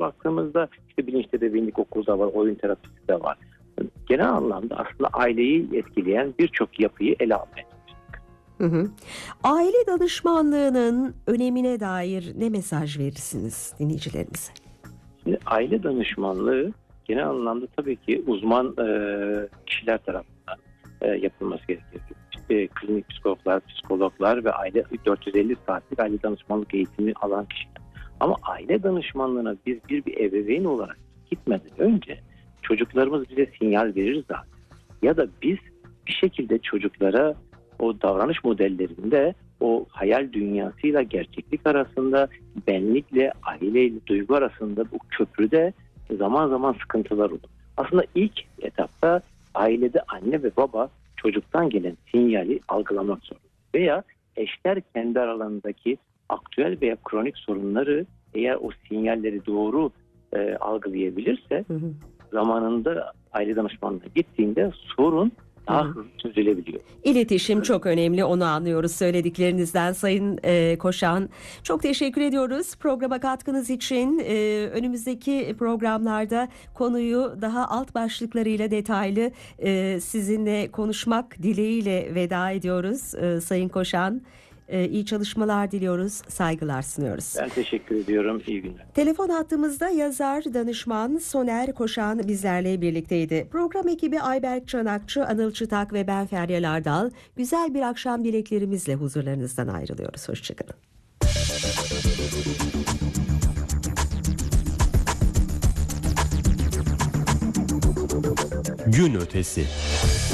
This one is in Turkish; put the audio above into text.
baktığımızda işte bilinçli ebeveynlik okulda var, oyun terapisi de var. Genel anlamda aslında aileyi etkileyen birçok yapıyı ele almaya çalıştık. Hı hı. Aile danışmanlığının önemine dair ne mesaj verirsiniz dinleyicilerimize? Şimdi aile danışmanlığı genel anlamda tabii ki uzman kişiler tarafından yapılması gerekir. İşte klinik psikologlar ve aile 450 saatlik aile danışmanlık eğitimi alan kişiler. Ama aile danışmanlığına biz bir ebeveyn olarak gitmeden önce çocuklarımız bize sinyal verir zaten. Ya da biz bir şekilde çocuklara o davranış modellerinde o hayal dünyasıyla gerçeklik arasında, benlikle, aileyle duygu arasında bu köprüde zaman zaman sıkıntılar olur. Aslında ilk etapta ailede anne ve baba çocuktan gelen sinyali algılamak zorunda. Veya eşler kendi aralarındaki aktüel veya kronik sorunları eğer o sinyalleri doğru algılayabilirse zamanında aile danışmanlığına gittiğinde sorun daha hızlı çözülebiliyor. İletişim çok önemli, onu anlıyoruz söylediklerinizden Sayın Koşan. Çok teşekkür ediyoruz programa katkınız için. Önümüzdeki programlarda konuyu daha alt başlıklarıyla detaylı sizinle konuşmak dileğiyle veda ediyoruz Sayın Koşan. İyi çalışmalar diliyoruz, saygılar sunuyoruz. Ben teşekkür ediyorum, iyi günler. Telefon hattımızda yazar, danışman Soner Koşan bizlerle birlikteydi. Program ekibi Ayberk Çanakçı, Anıl Çıtak ve ben Feryal Ardal. Güzel bir akşam dileklerimizle huzurlarınızdan ayrılıyoruz. Hoşçakalın. Gün ötesi.